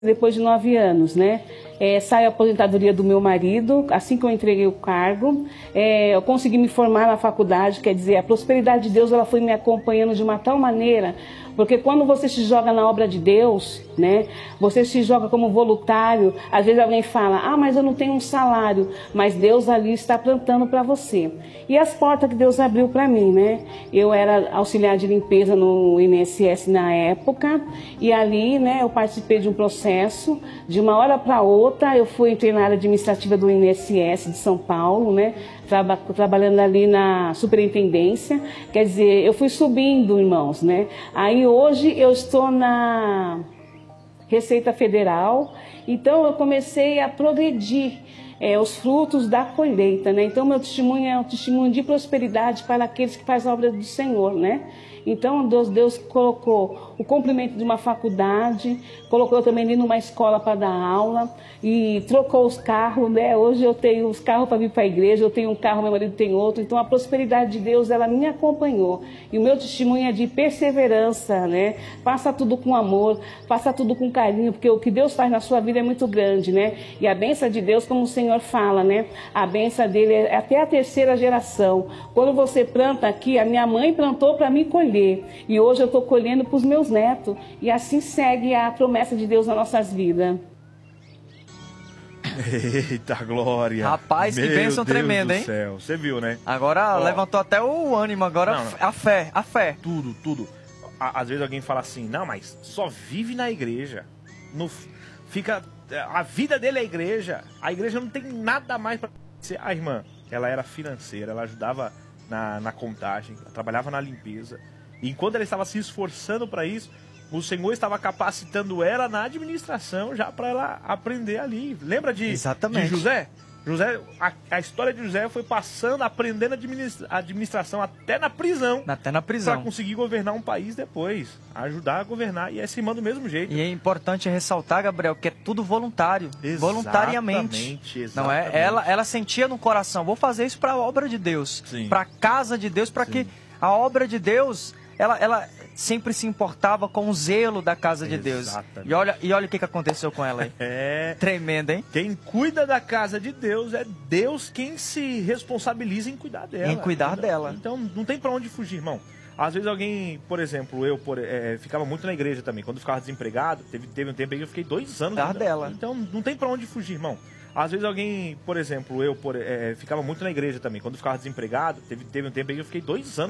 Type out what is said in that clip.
Depois de 9 anos, né? Saiu a aposentadoria do meu marido, assim que eu entreguei o cargo, eu consegui me formar na faculdade, quer dizer, a prosperidade de Deus ela foi me acompanhando de uma tal maneira, porque quando você se joga na obra de Deus, né? Você se joga como voluntário, às vezes alguém fala, mas eu não tenho um salário, mas Deus ali está plantando para você. E as portas que Deus abriu para mim, né? Eu era auxiliar de limpeza no INSS na época, e ali, né, eu participei de um processo, de uma hora para outra, eu entrei na área administrativa do INSS de São Paulo, né? Trabalhando ali na superintendência, quer dizer, eu fui subindo, irmãos, né? Aí hoje eu estou na Receita Federal, então eu comecei a progredir os frutos da colheita, né? Então meu testemunho é um testemunho de prosperidade para aqueles que fazem a obra do Senhor, né? Então Deus colocou o cumprimento de uma faculdade, colocou também ali numa escola para dar aula e trocou os carros, né? Hoje eu tenho os carros para vir para a igreja, eu tenho um carro, meu marido tem outro. Então a prosperidade de Deus, ela me acompanhou. E o meu testemunho é de perseverança, né? Faça tudo com amor, faça tudo com carinho, porque o que Deus faz na sua vida é muito grande, né? E a bênção de Deus, como o Senhor fala, né? A bênção dele é até a terceira geração. Quando você planta aqui, a minha mãe plantou para mim colher. E hoje eu estou colhendo para os meus netos. E assim segue a promessa de Deus nas nossas vidas. Eita, glória! Rapaz, que bênção tremenda, hein? Céu. Você viu, né? Agora levantou até o ânimo, agora não. A fé. Tudo. Às vezes alguém fala assim, não, mas só vive na igreja. A vida dele é a igreja. A igreja não tem nada mais para ser. A irmã, ela era financeira, ela ajudava na contagem, ela trabalhava na limpeza. E enquanto ela estava se esforçando para isso, o Senhor estava capacitando ela na administração já para ela aprender ali. Lembra de José? A história de José foi passando, aprendendo a administração até na prisão. Para conseguir governar um país depois. Ajudar a governar. E essa irmã do mesmo jeito. E é importante ressaltar, Gabriel, que é tudo voluntário. Voluntariamente. Exatamente. Não é? Ela sentia no coração, vou fazer isso para a obra de Deus. Para a casa de Deus, para que a obra de Deus... Ela sempre se importava com o zelo da casa de Deus. E olha o que aconteceu com ela aí. Tremendo, hein? Quem cuida da casa de Deus é Deus quem se responsabiliza em cuidar dela. Então não tem pra onde fugir, irmão. Às vezes alguém, por exemplo, eu ficava muito na igreja também. Quando eu ficava desempregado, teve um tempo aí que eu fiquei 2 anos. Cuidar dela. Então não tem pra onde fugir, irmão. Às vezes alguém, por exemplo, eu ficava muito na igreja também. Quando eu ficava desempregado, teve um tempo aí que eu fiquei 2 anos.